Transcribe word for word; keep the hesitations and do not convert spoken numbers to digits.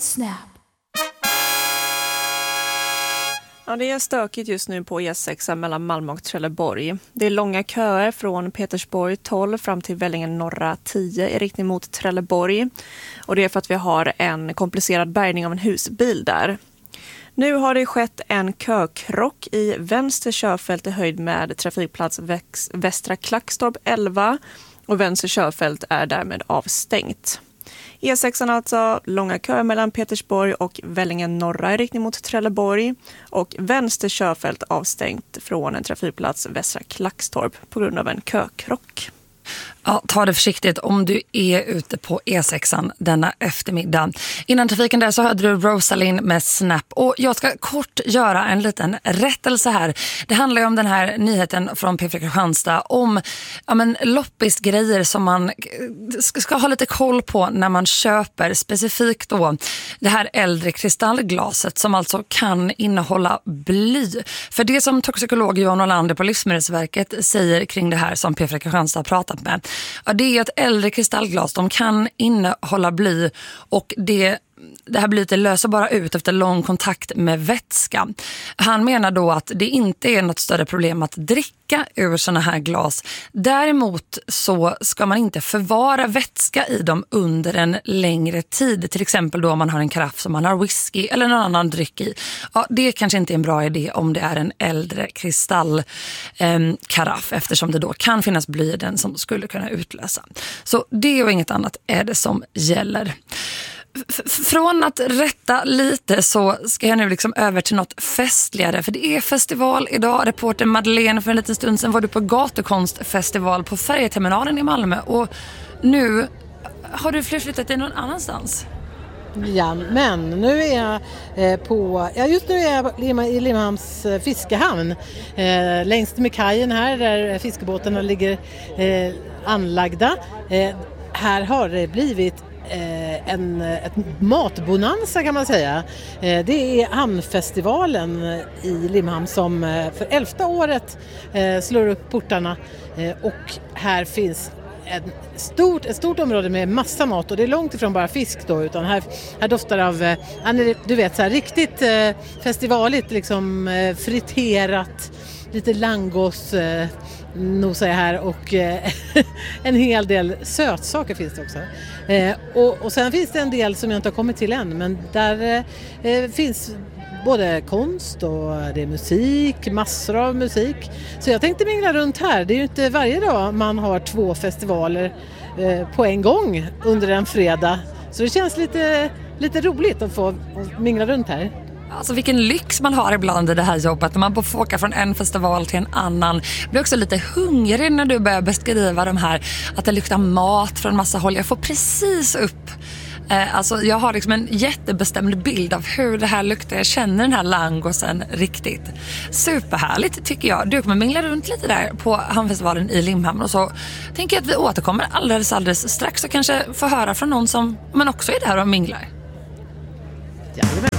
Snap. Ja, det är stökigt just nu på E sex mellan Malmö och Trelleborg. Det är långa köer från Petersborg tolv fram till Vällingen norra tio i riktning mot Trelleborg. Och det är för att vi har en komplicerad bärgning av en husbil där. Nu har det skett en kökrock i vänster körfält i höjd med trafikplats Västra Klackstorp elva och vänster körfält är därmed avstängt. E sex alltså, långa köer mellan Petersborg och Vällingen norra i riktning mot Trelleborg och vänster körfält avstängt från en trafikplats Västra Klackstorp på grund av en kökrock. Ja, ta det försiktigt om du är ute på E sex denna eftermiddag. Innan trafiken där så hörde du Rosalind med Snap. Och jag ska kort göra en liten rättelse här. Det handlar ju om den här nyheten från P fyra Kristianstad om ja, men, loppisgrejer som man ska, ska ha lite koll på när man köper. Specifikt då det här äldre kristallglaset som alltså kan innehålla bly. För det som toxikolog Johan Olander på Livsmedelsverket säger kring det här som P fyra Kristianstad har pratat med. Ja, det är att äldre kristallglas, de kan innehålla bly och det, det här blyet löser bara ut efter lång kontakt med vätska. Han menar då att det inte är något större problem att dricka ur såna här glas. Däremot så ska man inte förvara vätska i dem under en längre tid. Till exempel då om man har en karaff som man har whisky eller någon annan dryck i. Ja, det kanske inte är en bra idé om det är en äldre kristallkaraff eh, eftersom det då kan finnas bly i den som skulle kunna utlösa. Så det och inget annat är det som gäller. F- från att rätta lite så ska jag nu liksom över till något festligare. För det är festival idag. Reporter Madeleine, för en liten stund sedan var du på gatukonstfestival på Färjeterminalen i Malmö. Och nu har du flyttat till någon annanstans. Ja, men nu är jag eh, på, ja just nu är jag i Limhamns eh, fiskehamn. Eh, längst med kajen här där fiskebåtarna ligger eh, anlagda. Eh, här har det blivit En, ett matbonanza kan man säga. Det är hamnfestivalen i Limhamn som för elfte året slår upp portarna och här finns ett stort, ett stort område med massa mat och det är långt ifrån bara fisk då utan här, här doftar av, du vet så här riktigt festivaligt liksom friterat, lite langos nosar jag här och eh, en hel del sötsaker finns det också. Eh, och, och sen finns det en del som jag inte har kommit till än men där eh, finns både konst och det är musik, massor av musik. Så jag tänkte mingla runt här. Det är ju inte varje dag man har två festivaler eh, på en gång under en fredag. Så det känns lite, lite roligt att få mingla runt här. Alltså vilken lyx man har ibland i det här jobbet. När man får åka från en festival till en annan. Jag blir också lite hungrig när du börjar beskriva de här. Att det luktar mat från massa håll. Jag får precis upp. Eh, alltså jag har liksom en jättebestämd bild av hur det här luktar. Jag känner den här langosen riktigt. Superhärligt tycker jag. Du kommer mingla runt lite där på hamnfestivalen i Limhamn. Och så tänker jag att vi återkommer alldeles, alldeles strax. Och kanske få höra från någon som man också är där och minglar.